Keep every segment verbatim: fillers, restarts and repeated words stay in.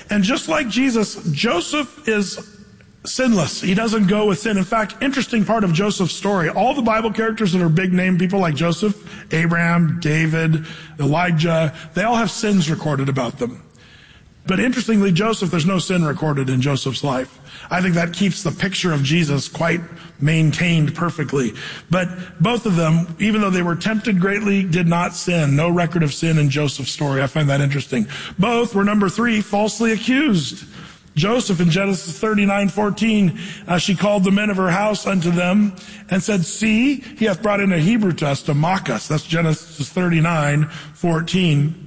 And just like Jesus, Joseph is sinless. He doesn't go with sin. In fact, interesting part of Joseph's story, all the Bible characters that are big name people like Joseph, Abraham, David, Elijah, they all have sins recorded about them. But interestingly, Joseph, there's no sin recorded in Joseph's life. I think that keeps the picture of Jesus quite maintained perfectly. But both of them, even though they were tempted greatly, did not sin. No record of sin in Joseph's story. I find that interesting. Both were, number three, falsely accused. Joseph in Genesis thirty-nine fourteen, uh, she called the men of her house unto them and said, see, he hath brought in a Hebrew to us to mock us. That's Genesis thirty-nine fourteen.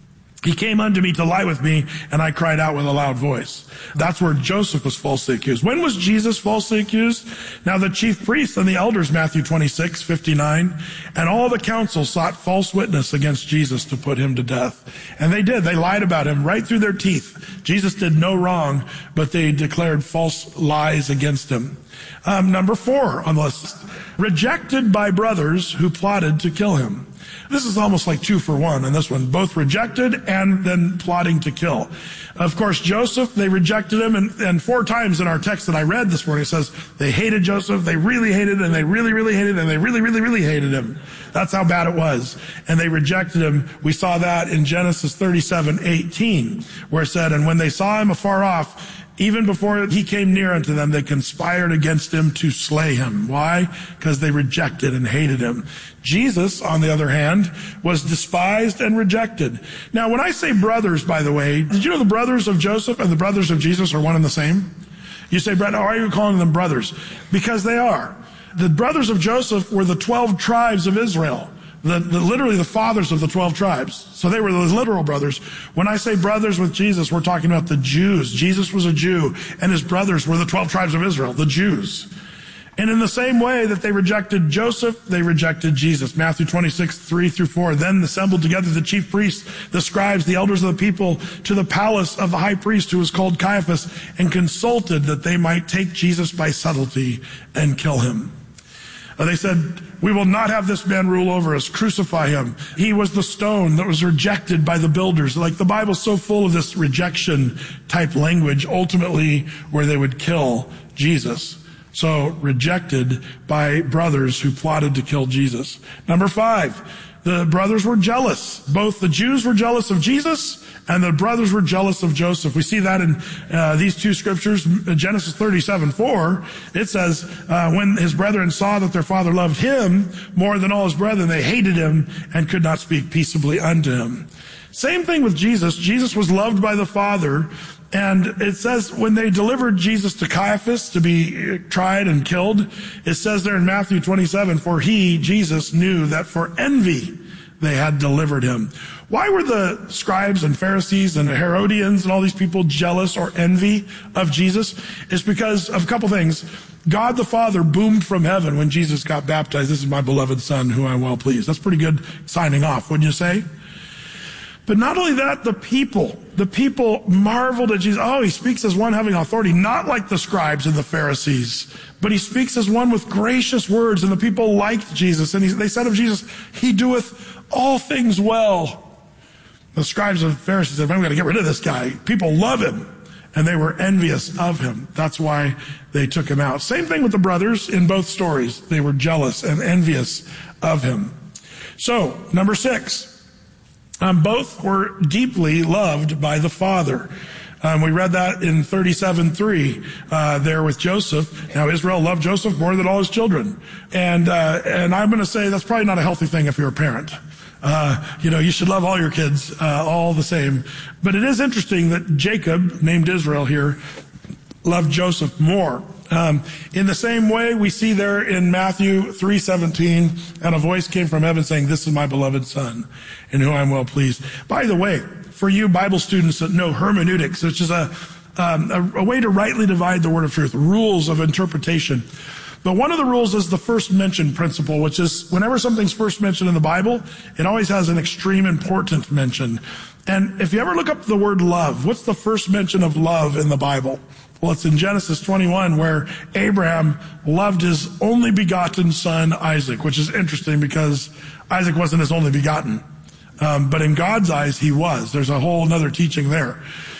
He came unto me to lie with me, and I cried out with a loud voice. That's where Joseph was falsely accused. When was Jesus falsely accused? Now the chief priests and the elders, Matthew twenty-six fifty-nine, and all the council sought false witness against Jesus to put him to death. And they did. They lied about him right through their teeth. Jesus did no wrong, but they declared false lies against him. Um, number four on the list, rejected by brothers who plotted to kill him. This is almost like two for one in this one, both rejected and then plotting to kill. Of course, Joseph, they rejected him, and, and four times in our text that I read this morning, it says they hated Joseph, they really hated, and they really, really hated, and they really, really, really hated him. That's how bad it was. And they rejected him. We saw that in Genesis thirty-seven eighteen, where it said, and when they saw him afar off, even before he came near unto them, they conspired against him to slay him. Why? Because they rejected and hated him. Jesus, on the other hand, was despised and rejected. Now, when I say brothers, by the way, did you know the brothers of Joseph and the brothers of Jesus are one and the same? You say, Brett, why are you calling them brothers? Because they are. The brothers of Joseph were the twelve tribes of Israel. The, the, literally the fathers of the twelve tribes. So they were the literal brothers. When I say brothers with Jesus, we're talking about the Jews. Jesus was a Jew, and his brothers were the twelve tribes of Israel, the Jews. And in the same way that they rejected Joseph, they rejected Jesus. Matthew twenty-six, three through four. Then assembled together the chief priests, the scribes, the elders of the people, to the palace of the high priest, who was called Caiaphas, and consulted that they might take Jesus by subtlety and kill him. They said, we will not have this man rule over us. Crucify him. He was the stone that was rejected by the builders. Like, the Bible's so full of this rejection type language, ultimately where they would kill Jesus. So rejected by brothers who plotted to kill Jesus. Number five, the brothers were jealous. Both the Jews were jealous of Jesus and the brothers were jealous of Joseph. We see that in uh, these two scriptures. Genesis thirty-seven four, it says, uh, when his brethren saw that their father loved him more than all his brethren, they hated him and could not speak peaceably unto him. Same thing with Jesus. Jesus was loved by the Father. And it says when they delivered Jesus to Caiaphas to be tried and killed, it says there in Matthew twenty-seven, for he, Jesus, knew that for envy they had delivered him. Why were the scribes and Pharisees and Herodians and all these people jealous or envy of Jesus? It's because of a couple things. God the Father boomed from heaven when Jesus got baptized. This is my beloved Son, who I am well pleased. That's pretty good signing off, wouldn't you say? But not only that, the people, the people marveled at Jesus. Oh, he speaks as one having authority, not like the scribes and the Pharisees, but he speaks as one with gracious words, and the people liked Jesus. And he, they said of Jesus, he doeth all things well. The scribes and Pharisees said, I'm going to get rid of this guy. People love him. And they were envious of him. That's why they took him out. Same thing with the brothers in both stories. They were jealous and envious of him. So, number six. Um, both were deeply loved by the Father. Um, we read that in thirty-seven three uh, there with Joseph. Now, Israel loved Joseph more than all his children. And uh, and I'm going to say that's probably not a healthy thing if you're a parent. Uh, you know, you should love all your kids uh, all the same. But it is interesting that Jacob, named Israel here, loved Joseph more. Um, in the same way, we see there in Matthew three seventeen, and a voice came from heaven saying, this is my beloved Son, in whom I am well pleased. By the way, for you Bible students that know hermeneutics, which is a, um, a, a way to rightly divide the word of truth, rules of interpretation. But one of the rules is the first mention principle, which is whenever something's first mentioned in the Bible, it always has an extreme important mention. And if you ever look up the word love, what's the first mention of love in the Bible? Well, it's in Genesis twenty-one where Abraham loved his only begotten son, Isaac, which is interesting because Isaac wasn't his only begotten. Um, but in God's eyes, he was. There's a whole other teaching there.